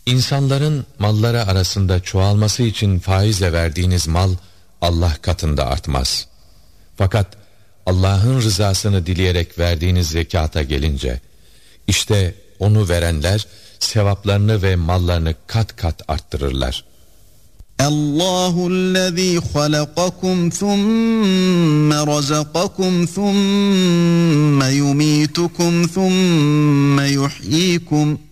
İnsanların malları arasında çoğalması için faizle verdiğiniz mal Allah katında artmaz. Fakat Allah'ın rızasını dileyerek verdiğiniz zekata gelince, işte onu verenler sevaplarını ve mallarını kat kat arttırırlar. Allahu'llezî halakakum thumme razakakum thumme yumitukum thumme yuhyikum